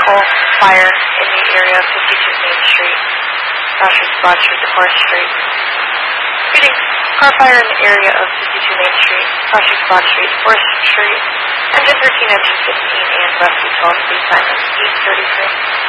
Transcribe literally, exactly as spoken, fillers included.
vehicle fire in the area of fifty-two Main Street, Rogers Broad Street to Forest Street. Repeating, car fire in the area of fifty-two Main Street, Rogers Broad Street, Forest Street, engine thirteen, engine fifteen, and rescue call. Please sign us eight thirty-three.